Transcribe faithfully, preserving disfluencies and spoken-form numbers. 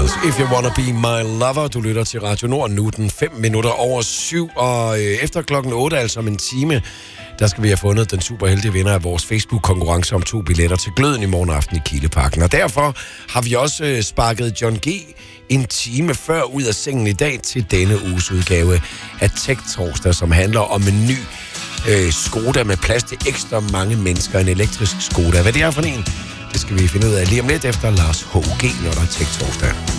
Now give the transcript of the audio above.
Beatles, If You Wanna Be My Lover. Du lytter til Radio Nord nu, den fem minutter over syv, og øh, efter klokken otte, altså om en time, der skal vi have fundet den superheldige vinder af vores Facebook-konkurrence om to billetter til Gløden i morgen aften i Kileparken. Og derfor har vi også øh, sparket John G. en time før ud af sengen i dag til denne uges udgave af Tech Torsdag, som handler om en ny øh, Skoda med plads til ekstra mange mennesker, en elektrisk Skoda. Hvad det er for en, det skal vi finde ud af lige om lidt efter Lars H G, når der er Tech Torsdag.